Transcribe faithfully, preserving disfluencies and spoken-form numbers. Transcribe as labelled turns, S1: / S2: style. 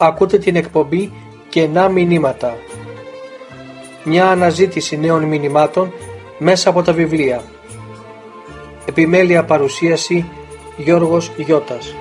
S1: Ακούτε την εκπομπή «Κενά μηνύματα». Μια αναζήτηση νέων μηνυμάτων μέσα από τα βιβλία. Επιμέλεια παρουσίαση Γιώργος Γιώτας.